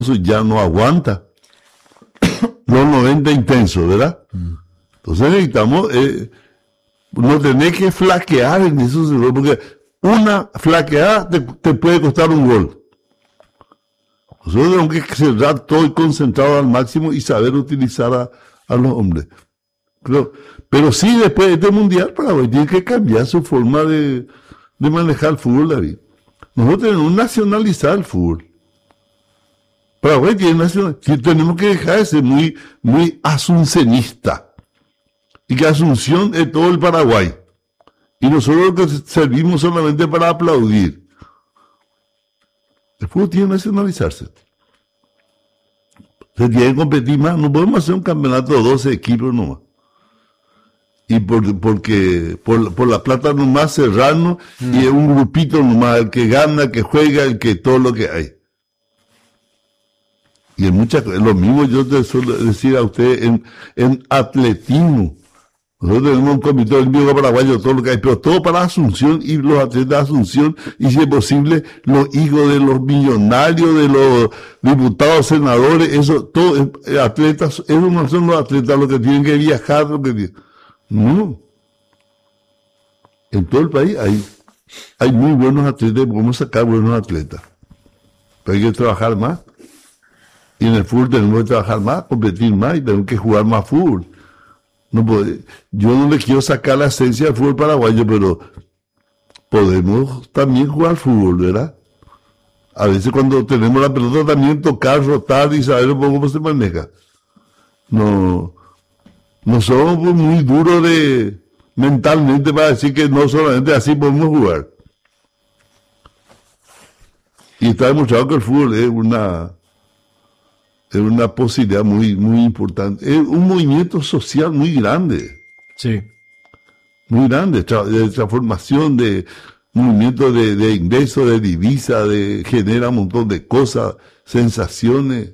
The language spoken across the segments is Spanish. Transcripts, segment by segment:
ya no aguanta los 90 intensos, ¿verdad? Entonces necesitamos no tener que flaquear en esos errores, porque una flaqueada te puede costar un gol. Nosotros tenemos que cerrar todo y concentrado al máximo y saber utilizar a los hombres. Pero sí, después de este mundial, Paraguay tiene que cambiar su forma de manejar el fútbol, David. Nosotros tenemos que nacionalizar el fútbol. Paraguay tenemos que dejar de ser muy, muy asuncenista. Y que Asunción es todo el Paraguay. Y nosotros que servimos solamente para aplaudir. El fútbol tiene que nacionalizarse. Se tiene que competir más. No podemos hacer un campeonato de 12 equipos nomás. Y porque por la plata nomás cerrarnos y es un grupito nomás, el que gana, el que juega, el que todo lo que hay. Y en lo mismo yo te suelo decir a usted en atletismo. Nosotros tenemos un comité olímpico paraguayo, todo lo que hay, pero todo para Asunción y los atletas de Asunción, y si es posible, los hijos de los millonarios, de los diputados, senadores, eso, todo, atletas, esos no son los atletas los que tienen que viajar, no. En todo el país hay muy buenos atletas, podemos sacar buenos atletas. Pero hay que trabajar más. Y en el fútbol tenemos que trabajar más, competir más y tenemos que jugar más fútbol. Yo no le quiero sacar la esencia del fútbol paraguayo, pero podemos también jugar fútbol, ¿verdad? A veces cuando tenemos la pelota también tocar, rotar y saber un poco cómo se maneja. No somos muy duros mentalmente para decir que no solamente así podemos jugar. Y está demostrado que el fútbol es una posibilidad muy, muy importante. Es un movimiento social muy grande. Sí. Muy grande, de transformación, de movimiento de ingresos, de divisa, genera un montón de cosas, sensaciones.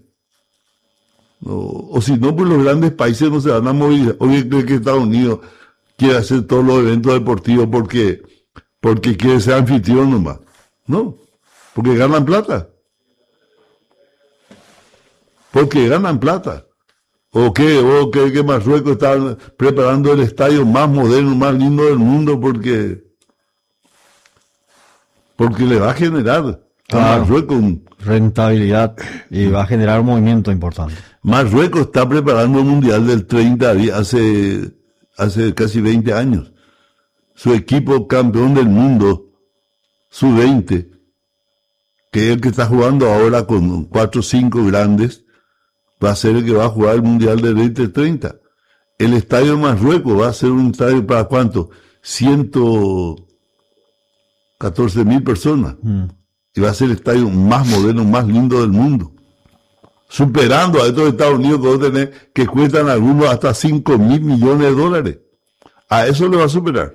O si no, pues los grandes países no se van a movilizar. Hoy creo que Estados Unidos quiere hacer todos los eventos deportivos porque quiere ser anfitrión nomás. No, porque ganan plata. Porque ganan plata. ¿O que Marruecos está preparando el estadio más moderno, más lindo del mundo porque le va a generar a Marruecos rentabilidad y va a generar un movimiento importante. Marruecos está preparando el Mundial del 30 hace casi 20 años. Su equipo campeón del mundo, sub-20, que es el que está jugando ahora con 4 o 5 grandes, va a ser el que va a jugar el Mundial del 2030. El estadio de Marruecos va a ser un estadio para ¿cuánto? 114.000 personas. Y va a ser el estadio más moderno, más lindo del mundo. Superando a estos Estados Unidos que vos tenés, que cuestan algunos hasta 5.000 millones de dólares. A eso le va a superar.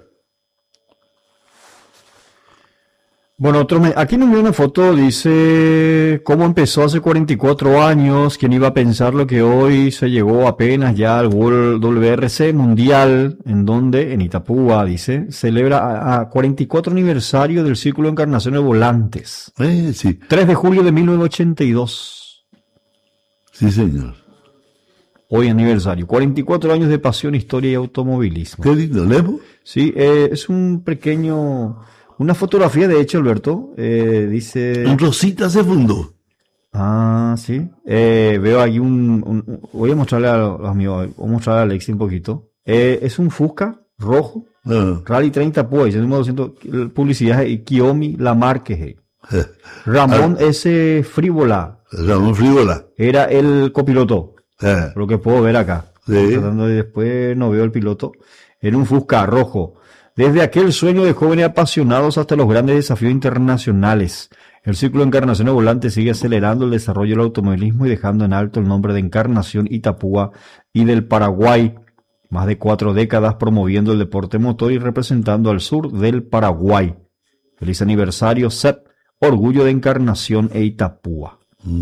Bueno, aquí nos viene una foto, dice cómo empezó hace 44 años, quién iba a pensar lo que hoy se llegó apenas ya al WRC Mundial, en Itapúa, dice, celebra a 44 aniversario del Círculo de Encarnación de Volantes. Sí. 3 de julio de 1982. Sí, señor. Hoy aniversario, 44 años de pasión, historia y automovilismo. Qué lindo, ¿Lemo? Sí, es un pequeño... Una fotografía, de hecho, Alberto, dice... En Rosita se fundó. Ah, sí. Veo aquí voy a mostrarle a los amigos, voy a mostrarle a Alexi un poquito. Es un Fusca rojo, Rally 30 Púa, dice número 200, publicidad de Kiyomi Lamarque. Ramón S. Frívola. Ramón Frívola. Era el copiloto, lo que puedo ver acá. Sí. Tratando de después no veo el piloto. En un Fusca rojo. Desde aquel sueño de jóvenes apasionados hasta los grandes desafíos internacionales, el Círculo de Encarnación de Volantes sigue acelerando el desarrollo del automovilismo y dejando en alto el nombre de Encarnación Itapúa y del Paraguay. Más de 4 décadas promoviendo el deporte motor y representando al sur del Paraguay. Feliz aniversario, CEP, orgullo de Encarnación e Itapúa.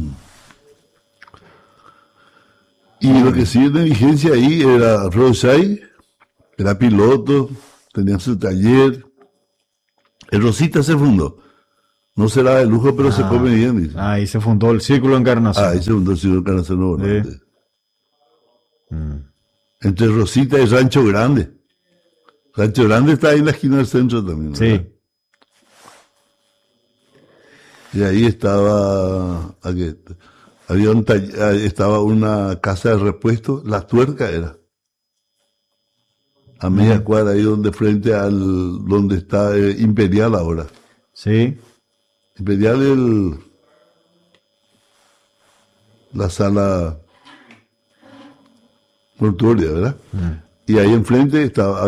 Y lo que sigue de vigencia ahí era Rosay, era piloto, tenía su taller. El Rosita se fundó. No será de lujo, pero se come bien, dice. Ahí se fundó el Círculo Encarnación. Ahí se fundó el Círculo Encarnación Volante. Entre Rosita y Rancho Grande. Rancho Grande está ahí en la esquina del centro también, ¿verdad? Sí. Y ahí estaba, estaba una casa de repuesto, La Tuerca era. A media cuadra ahí frente donde está Imperial ahora. Sí. Imperial la sala mortuoria, ¿verdad? Y ahí enfrente estaba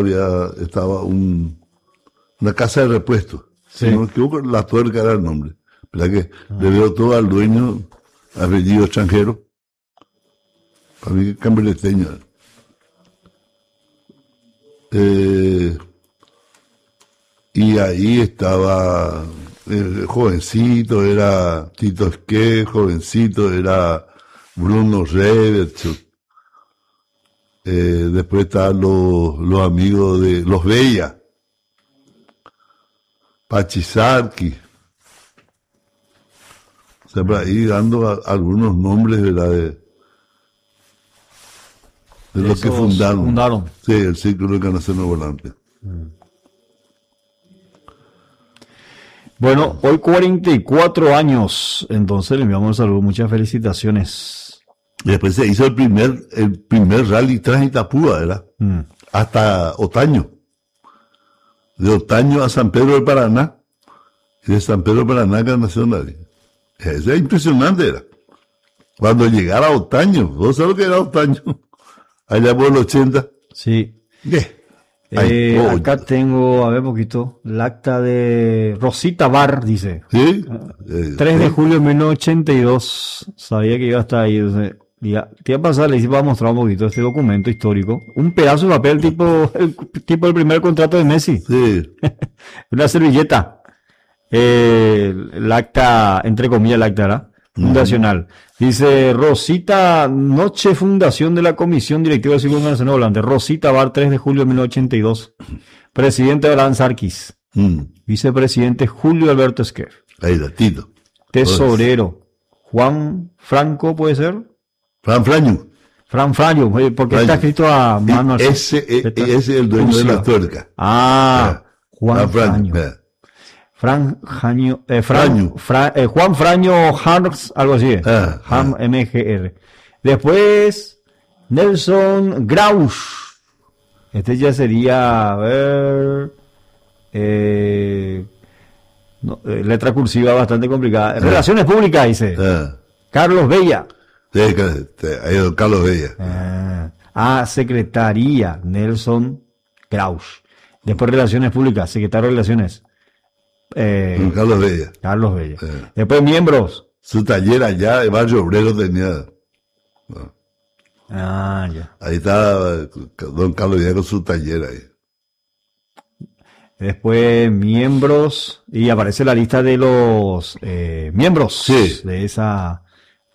una casa de repuesto. Sí. Si no me equivoco, La Tuerca era el nombre. ¿Verdad que le veo todo al dueño, apellido extranjero? Para mí que cambreteño. Y ahí estaba jovencito, era Tito Esqué, jovencito era Bruno Reberchuk. Después estaban los amigos de los Bella, Pachizarki. O sea, por ahí dando algunos nombres, ¿verdad? De los que fundaron. Sí, el Círculo Encarnación Volante. Bueno, hoy 44 años, entonces le enviamos un saludo, muchas felicitaciones. Y después se hizo el primer rally tras Itapúa, ¿verdad? Hasta Otaño. De Otaño a San Pedro del Paraná. Y de San Pedro del Paraná a Encarnación Rally. Eso es impresionante, era. Cuando llegara a Otaño, ¿vos sabés lo que era Otaño? Allá por el 80. Sí. Acá tengo, a ver poquito, el acta de Rosita Bar, dice. ¿Sí? 3 de julio de 1982. Sabía que iba a estar ahí. Entonces, te iba a pasar, les iba a mostrar un poquito este documento histórico. Un pedazo de papel tipo del primer contrato de Messi. Sí. Una servilleta. El acta, entre comillas, el acta, ¿verdad? Fundacional. Dice Rosita, noche fundación de la Comisión Directiva del Círculo Encarnación Volante. Rosita Bar, 3 de julio de 1982. Presidente Abraham Sarkis. Vicepresidente Julio Alberto Esquef. Ahí está, Tito. Tesorero Juan Franco, ¿puede ser? Fran Fraño. Fran Fraño, porque está escrito a mano. Ese es el dueño de La Tuerca. Juan Fraño. Juan Fraño Harms, algo así. MGR. Después, Nelson Grausch. Este ya sería, a ver, letra cursiva bastante complicada. Relaciones públicas, dice. Carlos Bella. Ahí don Carlos Bella. Secretaría, Nelson Grausch. Después, Relaciones Públicas, Secretario de Relaciones. Carlos Bella. Carlos Bella. Después miembros. Su taller allá de Barrio Obrero tenía. Ya. Ahí está don Carlos Bella con su taller ahí. Después miembros. Y aparece la lista de los miembros. Sí. De esa.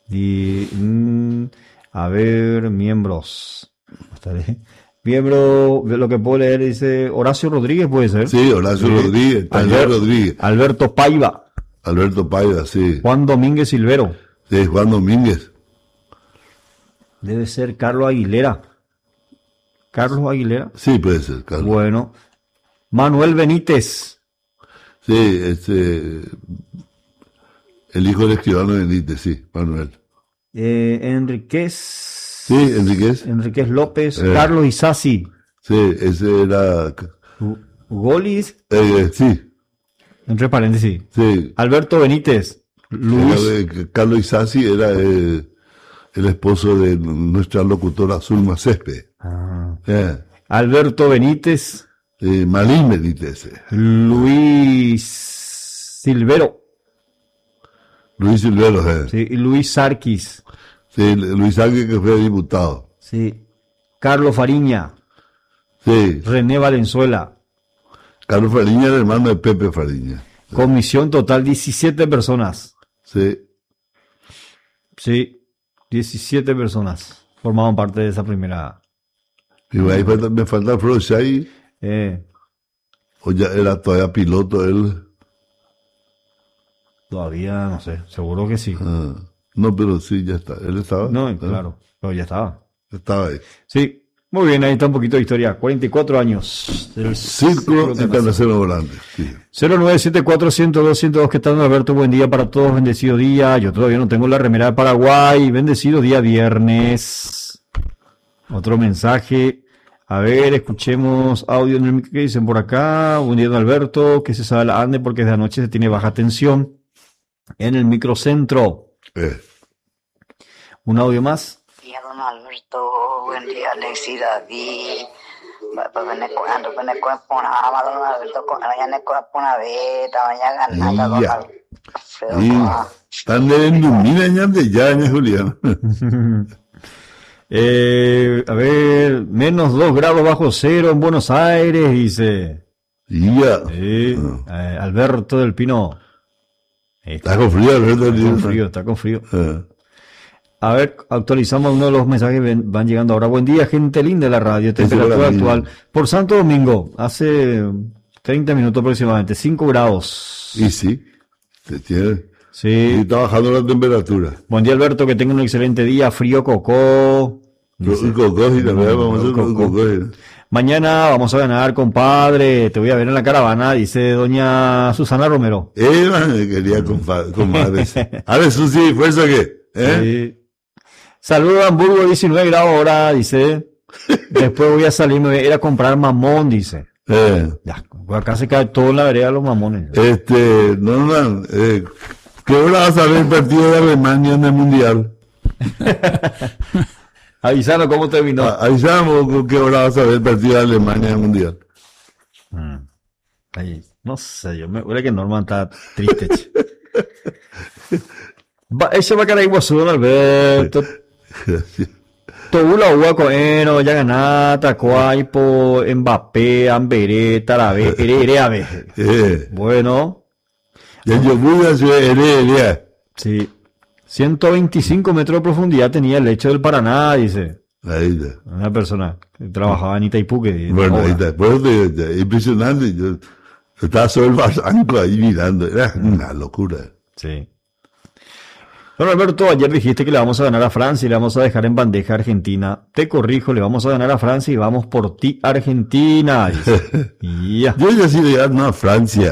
A ver, miembros. Miembro, lo que puedo leer dice Horacio Rodríguez, puede ser. Sí, Horacio Rodríguez, Rodríguez. Alberto Paiva. Alberto Paiva, sí. Juan Domínguez Silvero. Sí, Juan Domínguez. Debe ser Carlos Aguilera. ¿Carlos Aguilera? Sí, puede ser, Carlos. Bueno. Manuel Benítez. Sí, el hijo del escribano Benítez, sí, Manuel. Enríquez. Sí, Enríquez López. Carlos Isasi. Sí, ese era. Golis. Sí. Entre paréntesis. Sí. Alberto Benítez. Luis. Carlos Isasi era el esposo de nuestra locutora Zulma Césped. Alberto Benítez. Malín Benítez. Luis Silvero. Sí, y Luis Sarkis. Sí, Luis Sarkis, que fue diputado. Sí. Carlos Fariña. Sí. René Valenzuela. Carlos Fariña era hermano de Pepe Fariña. Comisión total 17 personas. Sí. Sí, 17 personas formaban parte de esa primera. Y ahí me falta Froshay. O ya era todavía piloto él. Todavía, no sé, seguro que sí. No, pero sí, ya está. Él estaba. No, claro, pero ya estaba. Estaba ahí. Sí, muy bien, ahí está un poquito de historia. 44 años del Círculo Internacional Volante. Sí. 0974-102-102, ¿qué tal, Alberto? Buen día para todos, bendecido día. Yo todavía no tengo la remera de Paraguay, bendecido día viernes. Otro mensaje. A ver, escuchemos audio en el micro que dicen por acá. Buen día, don Alberto, que se sabe la ande porque desde anoche se tiene baja tensión en el microcentro. Un audio más. Día, don Alberto, buen día, Alexis, David. Cuando ponaba don Alberto, ya ne pona beta, vaya ganando don Alberto. Están de endumina ya, Julián. A ver, menos 2 grados bajo cero en Buenos Aires, dice. Alberto del Pino. Está con frío, Alberto del Pino. Está con frío. A ver, actualizamos uno de los mensajes que van llegando ahora. Buen día, gente linda de la radio. Temperatura actual por Santo Domingo, hace 30 minutos aproximadamente, 5 grados. Y sí, te tiene. Sí. Y está bajando la temperatura. Buen día, Alberto, que tenga un excelente día. Frío cocó. Mañana vamos a ganar, compadre. Te voy a ver en la caravana, dice doña Susana Romero. Quería compadre. A ver, Susi, ¿fuerza qué? Sí. Saludos a Hamburgo, 19 grados ahora, dice. Después voy a salir, me voy a ir a comprar mamón, dice. Ya, acá se cae todo en la vereda los mamones. ¿Qué hora vas a ver el partido de Alemania en el Mundial? Avisanos cómo terminó. Avisamos qué hora vas a ver el partido de Alemania en el Mundial. Ay, no sé, yo me huele que Norman está triste. Ese va a quedar igual, don Alberto. Tobula Uwa Coeno, ya ganata, Coaipo, Mbappé, Amberé, Tarabé, Ereabe. Bueno. Sí. 125 metros de profundidad tenía el lecho del Paraná, dice. Ahí está. Una persona que trabajaba en Itaipú. Bueno, ahí está. Pues, impresionante. Yo estaba sobre el barranco ahí mirando. Era una locura. Sí. Bueno, Alberto, ayer dijiste que le vamos a ganar a Francia y le vamos a dejar en bandeja a Argentina. Te corrijo, le vamos a ganar a Francia y vamos por ti, Argentina. Yo ya sí le gano a Francia.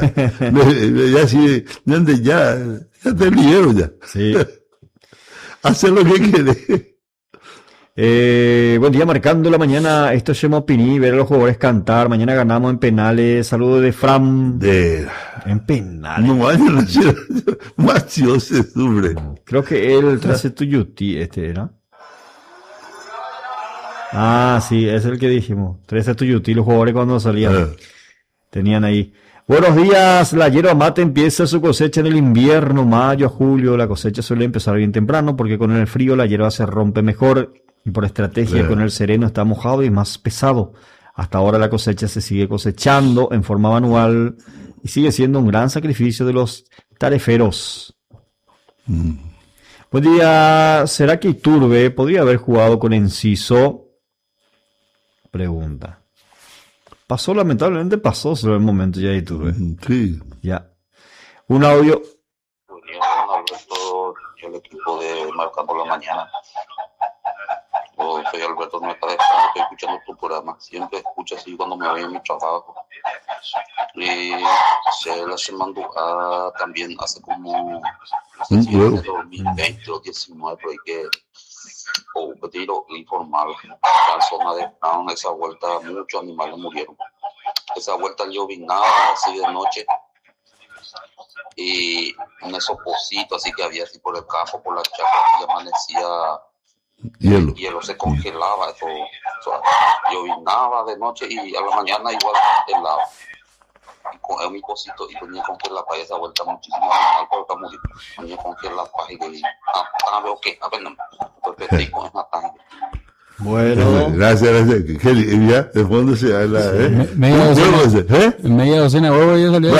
Ya te libero ya. Sí. Hacer lo que quieres. Buen día, marcando la mañana. Esto es Shema Pini, ver a los jugadores cantar. Mañana ganamos en penales. Saludos de Fran. En penales. No vaya a Macho se sufre. Creo que él 13 Tuyuti, era. Ah, sí, es el que dijimos. 13 Tuyuti, los jugadores cuando salían. Tenían ahí. Buenos días, la yerba mate empieza su cosecha en el invierno, mayo a julio. La cosecha suele empezar bien temprano porque con el frío la hierba se rompe mejor y por estrategia con el sereno está mojado y más pesado. Hasta ahora la cosecha se sigue cosechando en forma manual y sigue siendo un gran sacrificio de los tareferos. Buen día, ¿será que Iturbe podría haber jugado con Enciso? Pregunta. Pasó, lamentablemente pasó sobre el momento ya de Iturbe. Sí. Ya. Un audio. Alberto, yo el equipo de Marcando la Mañana. Soy Alberto, no me está dejando, estoy escuchando tu programa. Siempre escucho así cuando me voy en mi trabajo. Y la semana también hace como, no sé si es de 2020 o 19, pero hay que pedir informar. La zona de Brown, esa vuelta, muchos animales murieron. Esa vuelta llovinaba así de noche. Y un esopocito así que había así por el campo, por la chapa, y amanecía hielo se congelaba, eso, llovinaba de noche y a la mañana igual helaba. Y con mi cosito y tenía con que la paz esa vuelta muchísimo mal por acá murió. Tenía con que la paz y veo que apenas pues petico es una tanga. Bueno, gracias. Ya, de fondo se habla, media docena de huevos ya salió.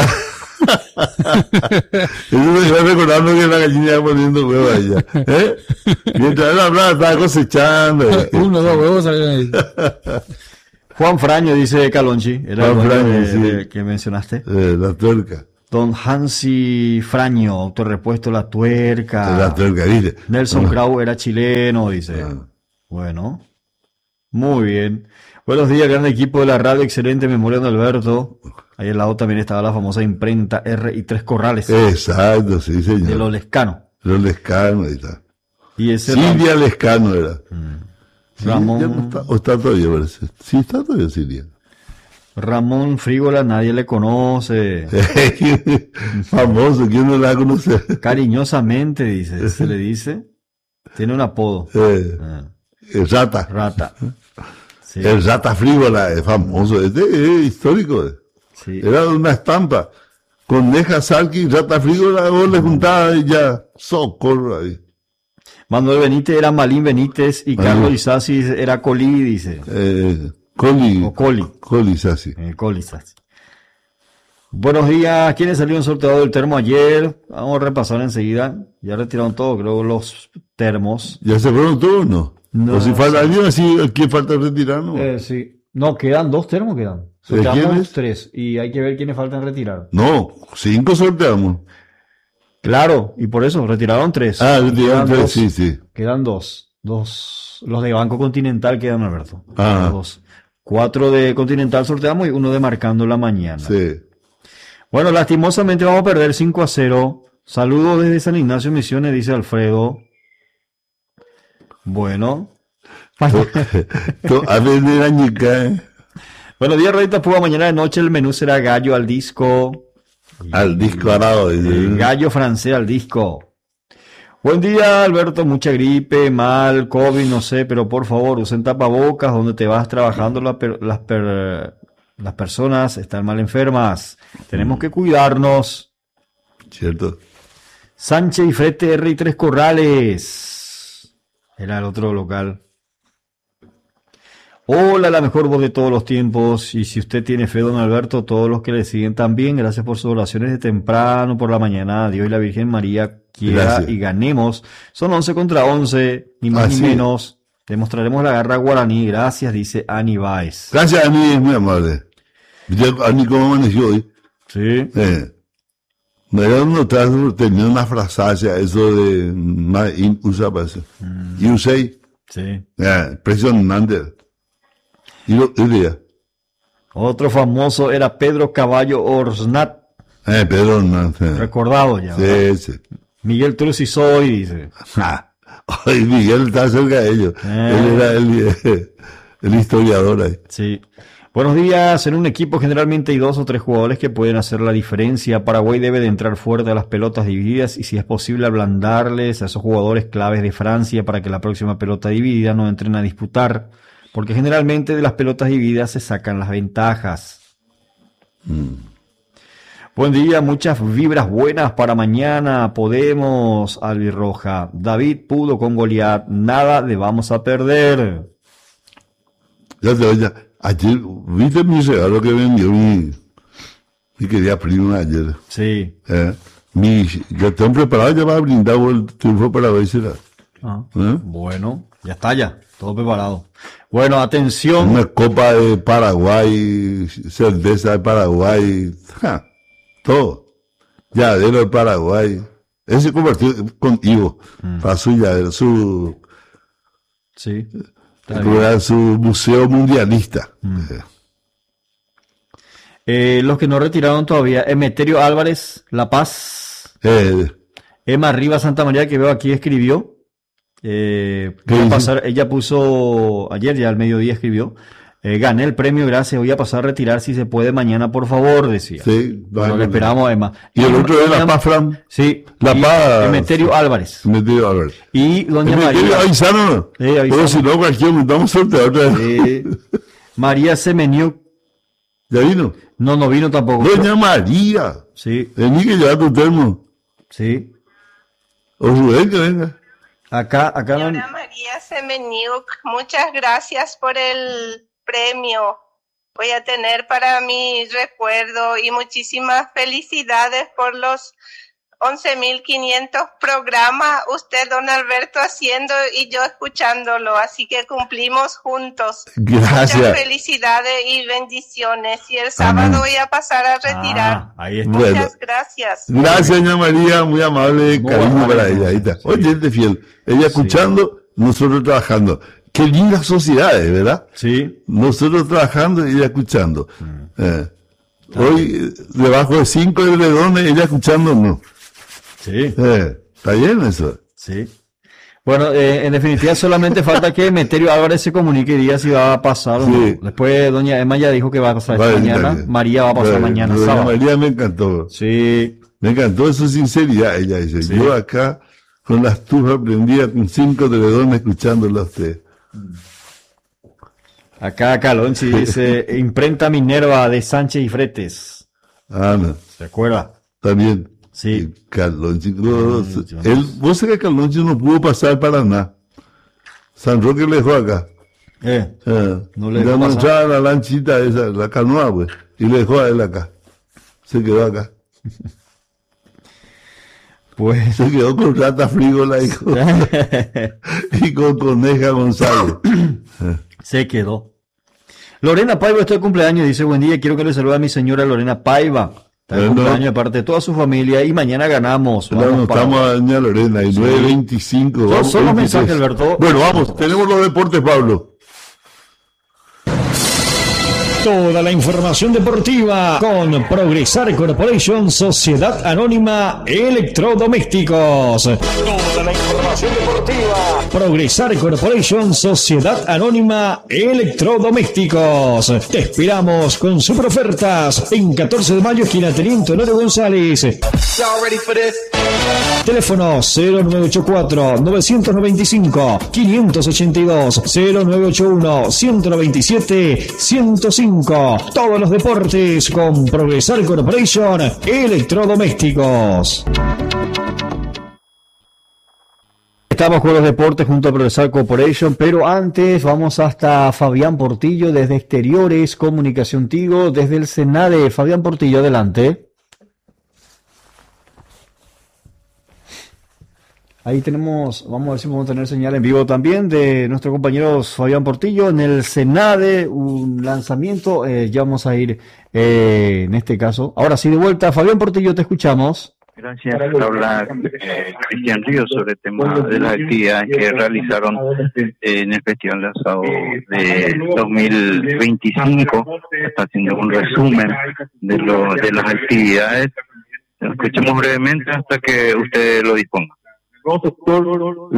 Eso me iba recordando que la gallina iba poniendo huevos allá. Mientras él hablaba, estaba cosechando. 1 o 2 huevos salieron ahí. Juan Fraño, dice Calonchi. Era Juan el Fraño, de que mencionaste. La tuerca. Don Hansi Fraño, autorrepuesto La Tuerca. La tuerca, ¿viste? Nelson Krau era chileno, dice. Bueno, muy bien. Buenos días, gran equipo de la radio, excelente memoria de Alberto. Ahí al lado también estaba la famosa imprenta R y 3 Corrales. Exacto, sí, señor. De los Lescano. Los Lescano, ahí está. Y ese Silvia Lescano era. Ramón, Ya no está, o está todavía, parece. Sí, está todavía Silvia. Ramón Frígola, nadie le conoce. Famoso, ¿quién no la conoce? Cariñosamente, dice, se le dice. Tiene un apodo. El Rata. Rata. Sí. El Rata Frívola es famoso, es histórico. Sí. Era una estampa. Coneja, Salki, Rata Frívola, vos le juntabas y ya, socorro ahí. Manuel Benítez era Malín Benítez y Carlos Isasi era Colí, dice. Coli. O Coli. Coli, Sassi. Coli Isasi. Buenos días. ¿Quiénes salieron sorteados del termo ayer? Vamos a repasar enseguida. Ya retiraron todo, creo, los termos. ¿Ya se fueron todos o no? No, O si falta alguien así, ¿quién falta retirar? No, sí. No, quedan 2 termos, quedan. ¿De Sorteamos quiénes? 3 y hay que ver quiénes faltan retirar. no 5 sorteamos. Claro, y por eso retiraron 3. Retiraron 3, sí, sí. Quedan 2. Los de Banco Continental quedan, Alberto. Ah. 2. 4 de Continental sorteamos y 1 de Marcando la Mañana. Sí. Bueno, lastimosamente vamos a perder 5-0. Saludos desde San Ignacio Misiones, dice Alfredo. Bueno. A ver, de Añica, Buenos días, Rodita Puga. Mañana de noche el menú será gallo al disco. al disco arado. Gallo francés al disco. Buen día, Alberto. Mucha gripe, mal, COVID, no sé, pero por favor usen tapabocas donde te vas trabajando. Las personas están mal enfermas. Tenemos que cuidarnos. Cierto. Sánchez y Frete R3 Corrales. Era el otro local. Hola, la mejor voz de todos los tiempos. Y si usted tiene fe, don Alberto, todos los que le siguen también, gracias por sus oraciones de temprano, por la mañana. Dios y la Virgen María quiera Gracias. y ganemos. Son 11-11, ni más ni sí. menos. Demostraremos la garra guaraní. Gracias, dice Ani Baez. Gracias, Ani, es muy amable. Ani, ¿cómo amaneció hoy? Sí. Me dieron notar, tenía una frasacia, eso de usa parece. Y usé, Sí. impresionante. Y lo diría, Otro famoso era Pedro Caballo Orsnat. Pedro Hernández. Recordado ya. ¿verdad? Sí, sí. Miguel Trucisoy, dice. Hoy Miguel está cerca de ellos. Él era el historiador ahí. Sí. Buenos días. En un equipo generalmente hay 2 o 3 jugadores que pueden hacer la diferencia. Paraguay debe de entrar fuerte a las pelotas divididas y si es posible ablandarles a esos jugadores claves de Francia para que la próxima pelota dividida no entren a disputar. Porque generalmente de las pelotas divididas se sacan las ventajas. Buen día, muchas vibras buenas para mañana. Podemos, Albirroja. David pudo con Goliat. Nada de vamos a perder. Ya te oye, ayer, ¿viste mi regalo que vendió mi querida prima ayer? Sí. Ya tengo preparado ya para brindar el triunfo para ver si Bueno, ya está ya. Todo preparado. Bueno, atención. Una copa de Paraguay, cerveza de Paraguay, todo. Llavero de Paraguay. Él se convirtió con Ivo, para su llavero, Sí. su museo mundialista. Los que no retiraron todavía, Emeterio Álvarez, La Paz. Emma Rivas Santa María, que veo aquí, escribió. Voy a pasar, ella puso ayer, ya al mediodía escribió. Gané el premio, gracias. Voy a pasar a retirar si se puede mañana, por favor, decía. Sí, bueno, le esperamos a Emma. Y el otro es La Paz, Fran. Sí, La Paz. Emeterio Álvarez. Emeterio Álvarez. Y doña María. Avisaron. Pero si no, cualquier vamos a sortear otra vez. María Semeniuk. ¿Ya vino? No vino tampoco. Doña María. Sí. Vení que lleva tu termo. Sí. O Rubén que venga. Acá Señora María Semeniuk, muchas gracias por el premio. Voy a tener para mi recuerdo y muchísimas felicidades por los 11.500 programas, usted, don Alberto, haciendo y yo escuchándolo, así que cumplimos juntos. Gracias. Muchas felicidades y bendiciones. Y el sábado voy a pasar a retirar. Ahí está. Bueno. Muchas gracias. Gracias, doña María, muy amable, Muy cariño amable, para ella. Ahí está. sí. Oyente fiel. Ella escuchando, nosotros trabajando. Qué lindas sociedades, ¿verdad? Sí. Nosotros trabajando y ella escuchando. Hoy, debajo de 5 edredones, ella escuchando, no. Sí. Está bien eso. Sí. Bueno, en definitiva solamente falta que Emeterio Álvarez se comunique y diga si va a pasar o no. Sí. Después doña Emma ya dijo que va a pasar Vale, mañana. está bien. María va a pasar mañana, Doña sábado. María me encantó. Sí. Me encantó su sinceridad. Ella dice, Sí. yo acá con la estufa prendida con 5 edredones escuchándola a usted. Acá Calonchi dice, imprenta Minerva de Sánchez y Fretes. Ah, no. ¿Se acuerda? Está bien. Sí. Calonchi, yo no vos sabés que Calonchi no pudo pasar para nada. San Roque le dejó acá. No le le dejó pasar. entraba la lanchita esa, la canoa, pues, y le dejó a él acá. Se quedó acá. Pues, Se quedó con Rata Frígola y con Coneja González. se quedó. Lorena Paiva está de cumpleaños, dice, buen día, quiero que le salude a mi señora Lorena Paiva. Está de Bueno. cumpleaños de parte de toda su familia y mañana ganamos. Claro, Vamos, Paiva. estamos a doña Lorena y 9:25. vamos, Son los 23. mensajes, Alberto. Bueno, vamos, tenemos los deportes, Pablo. Toda la información deportiva con Progresar Corporation, Sociedad Anónima Electrodomésticos. Toda la información deportiva. Progresar Corporation, Sociedad Anónima Electrodomésticos. Te esperamos con super ofertas en 14 de mayo, esquina Teniente Honorio González. Teléfono 0984-995-582, 0981-127-105. Todos los deportes con Progresar Corporation Electrodomésticos. Estamos con los deportes junto a Progresar Corporation, pero antes vamos hasta Fabián Portillo desde Exteriores Comunicación Tigo, desde el Senade. Fabián Portillo, adelante. Ahí tenemos, vamos a ver si podemos tener señal en vivo también de nuestro compañero Fabián Portillo en el Senade, un lanzamiento, ya vamos a ir en este caso. Ahora sí, de vuelta, Fabián Portillo, te escuchamos. Gracias. Habla Cristian Ríos sobre el tema de las actividades que realizaron en el Festival de Asado de 2025. Está haciendo un resumen de las actividades. Lo escuchamos brevemente hasta que usted lo disponga. Sector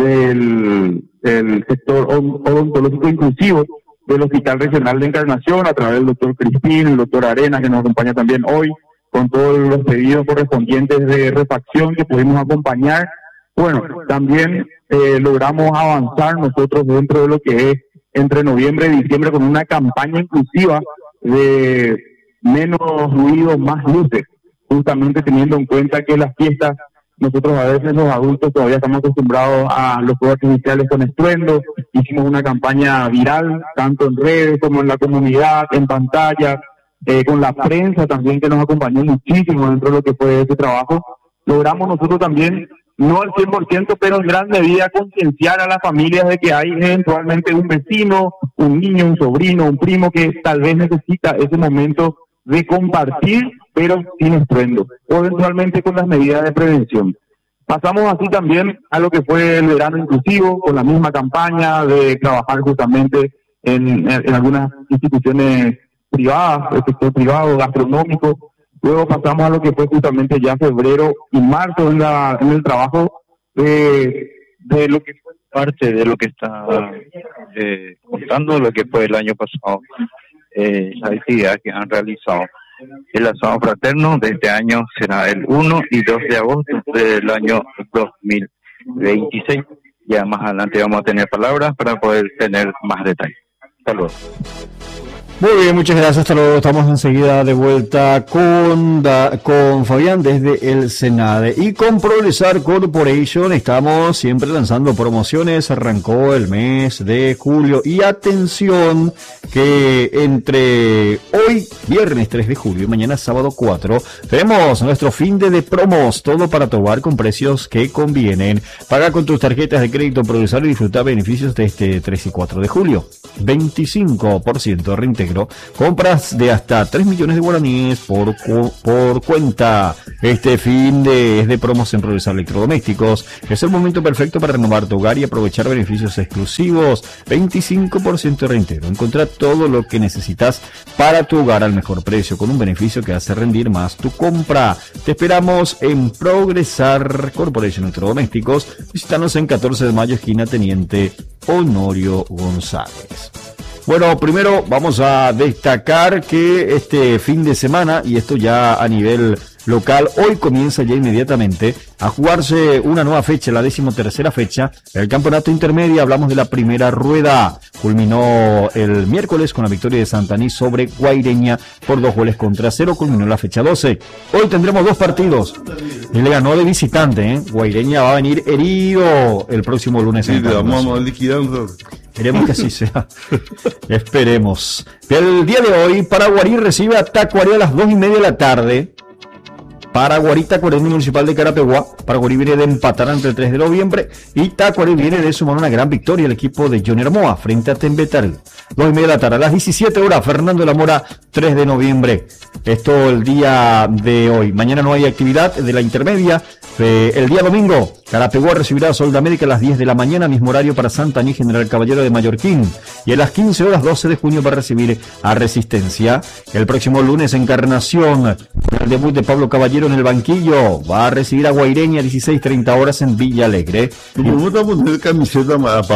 del sector odontológico inclusivo del Hospital Regional de Encarnación, a través del doctor Crispín, el doctor Arena, que nos acompaña también hoy, con todos los pedidos correspondientes de refacción que pudimos acompañar. Bueno, también logramos avanzar nosotros dentro de lo que es entre noviembre y diciembre con una campaña inclusiva de menos ruido, más luces, justamente teniendo en cuenta que las fiestas, nosotros a veces los adultos todavía estamos acostumbrados a los fuegos artificiales con estruendo. Hicimos una campaña viral, tanto en redes como en la comunidad, en pantalla, con la prensa también, que nos acompañó muchísimo dentro de lo que fue ese trabajo. Logramos nosotros también, no al 100%, pero en gran medida concienciar a las familias de que hay eventualmente un vecino, un niño, un sobrino, un primo que tal vez necesita ese momento de compartir, pero sin estruendo, o eventualmente con las medidas de prevención. Pasamos así también a lo que fue el verano inclusivo, con la misma campaña de trabajar justamente en algunas instituciones privadas, el sector privado, gastronómico. Luego pasamos a lo que fue justamente ya febrero y marzo en el trabajo de lo que fue Parte de lo que está contando, lo que fue el año pasado, las actividades que han realizado. El asado fraterno de este año será el 1 y 2 de agosto del año 2026. Ya más adelante vamos a tener palabras para poder tener más detalles. Hasta luego. Muy bien, muchas gracias. Hasta luego. Estamos enseguida de vuelta con Fabián desde el Senade. Y con Progresar Corporation estamos siempre lanzando promociones. Arrancó el mes de julio. Y atención que entre hoy, viernes 3 de julio, y mañana sábado 4, tenemos nuestro fin de promos. Todo para tu hogar con precios que convienen. Paga con tus tarjetas de crédito Progresar y disfruta beneficios de este 3 y 4 de julio. 25% de reintegro. Compras de hasta 3 millones de guaraníes por cuenta. Este fin es de promos en Progresar Electrodomésticos. Es el momento perfecto para renovar tu hogar y aprovechar beneficios exclusivos. 25% de reintegro. Encontrá todo lo que necesitas para tu hogar al mejor precio, con un beneficio que hace rendir más tu compra. Te esperamos en Progresar Corporation Electrodomésticos. Visítanos en 14 de mayo, esquina Teniente Honorio González. Bueno, primero vamos a destacar que este fin de semana, y esto ya a nivel local, hoy comienza ya inmediatamente a jugarse una nueva fecha, la 13ª fecha del campeonato intermedio. Hablamos de la primera rueda. Culminó el miércoles con la victoria de Santaní sobre Guaireña por 2-0. Culminó la fecha 12. Hoy tendremos dos partidos. Y le ganó de visitante, Guaireña va a venir herido el próximo lunes. Sí, le vamos a liquidar. Esperemos que así sea. Esperemos. El día de hoy, Paraguarí recibe a Tacuarí a las 2:30 de la tarde. Paraguarí, Tacuarí Municipal de Carapeguá. Paraguarí viene de empatar ante el 3 de noviembre y Tacuarí viene de sumar una gran victoria el equipo de Johnny Hermoa frente a Tembetal. 2:30 de la tarde. A las 17 horas, Fernando de la Mora, 3 de noviembre. Esto el día de hoy. Mañana no hay actividad de la intermedia. El día domingo, Carapeguá recibirá a Sol de América a las 10 de la mañana, mismo horario para Santaní, General Caballero de Mallorquín. Y a las 15 horas, 12 de junio, va a recibir a Resistencia. El próximo lunes, Encarnación, el debut de Pablo Caballero en el banquillo, va a recibir a Guaireña a 16:30 horas en Villa Alegre. ¿Cómo te poner camiseta para